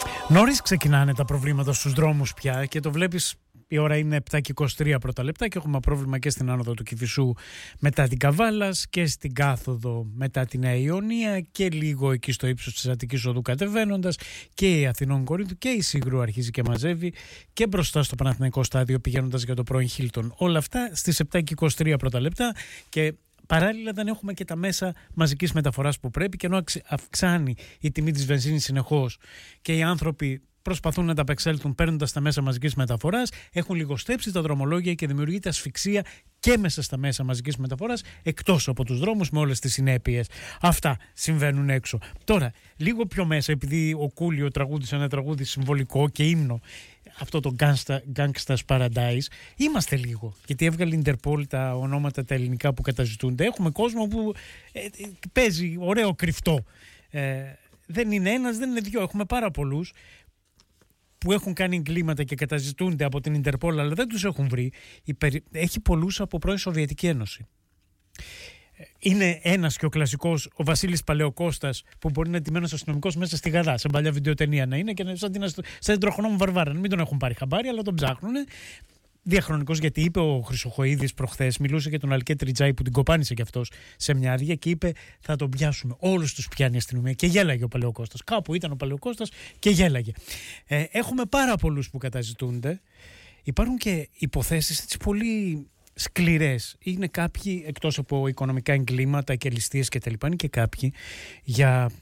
Νωρίς ξεκινάνε τα προβλήματα στους δρόμους πια και το βλέπεις. Η ώρα είναι 7:23 πρώτα λεπτά και έχουμε πρόβλημα και στην άνοδο του Κηφισού μετά την Καβάλας και στην κάθοδο μετά τη Νέα Ιωνία και λίγο εκεί στο ύψος της Αττικής Οδού κατεβαίνοντας και η Αθηνών Κορίνθου και η Σύγκρου αρχίζει και μαζεύει και μπροστά στο Παναθηναϊκό στάδιο πηγαίνοντας για το πρώην Χίλτον. Όλα αυτά στις 7:23 πρώτα λεπτά και παράλληλα δεν έχουμε και τα μέσα μαζικής μεταφοράς που πρέπει και ενώ αυξάνει η τιμή της βενζίνης συνεχώς και οι άνθρωποι προσπαθούν να τα απεξέλθουν παίρνοντας τα μέσα μαζικής μεταφοράς, έχουν λιγοστέψει τα δρομολόγια και δημιουργείται ασφυξία και μέσα στα μέσα μαζικής μεταφοράς, εκτός από τους δρόμους με όλες τις συνέπειες. Αυτά συμβαίνουν έξω. Τώρα, λίγο πιο μέσα, επειδή ο Κούλιο τραγούδισε ένα τραγούδι συμβολικό και ύμνο, αυτό το Gangsta's Paradise, είμαστε λίγο. Γιατί έβγαλε η Interpol τα ονόματα τα ελληνικά που καταζητούνται. Έχουμε κόσμο που παίζει ωραίο κρυφτό. Δεν είναι ένας, δεν είναι δυο. Έχουμε πάρα πολλούς που έχουν κάνει εγκλήματα και καταζητούνται από την Interpol, αλλά δεν τους έχουν βρει. Έχει πολλούς από πρώην Σοβιετική Ένωση. Είναι ένας και ο κλασικός, ο Βασίλης Παλαιοκώστας, που μπορεί να είναι ντυμένος αστυνομικός μέσα στη Γαδά, σε παλιά βιντεοτενία να είναι, και σαν την τροχονόμου Βαρβάρα. Μην τον έχουν πάρει χαμπάρι, αλλά τον ψάχνουν. Διαχρονικός, γιατί είπε ο Χρυσοχοΐδης προχθές, μιλούσε για τον Αλκέ Τριτζάη που την κοπάνισε κι αυτός σε μια άδεια και είπε θα τον πιάσουμε. Όλους τους πιάνει η αστυνομία και γέλαγε ο Παλαιοκώστας. Κάπου ήταν ο Παλαιοκώστας και γέλαγε. Έχουμε πάρα πολλούς που καταζητούνται. Υπάρχουν και υποθέσεις έτσι πολύ σκληρές. Είναι κάποιοι, εκτός από οικονομικά εγκλήματα και ληστείες και τα λοιπά, είναι και κάποιοι για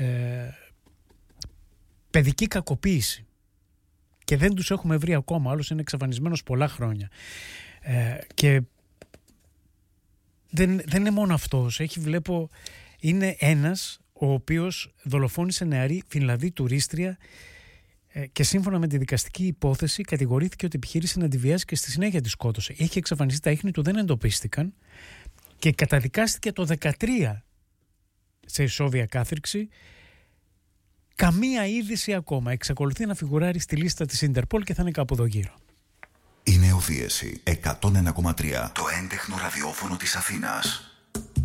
παιδική κακοποίηση. Και δεν τους έχουμε βρει ακόμα, άλλος είναι εξαφανισμένος πολλά χρόνια. Και δεν είναι μόνο αυτός. Είναι ένας ο οποίος δολοφόνησε νεαρή Φινλανδή τουρίστρια και σύμφωνα με τη δικαστική υπόθεση κατηγορήθηκε ότι επιχείρησε να τη βιάσει και στη συνέχεια τη σκότωσε. Είχε εξαφανιστεί, τα ίχνη του δεν εντοπίστηκαν και καταδικάστηκε το 2013 σε ισόβια κάθριξη. Καμία είδηση ακόμα. Εξακολουθεί να φιγουράρει στη λίστα της Interpol και θα είναι κάπου εδώ γύρω. Η Νεοφύεση 101,3. Το έντεχνο ραδιόφωνο της Αθήνας.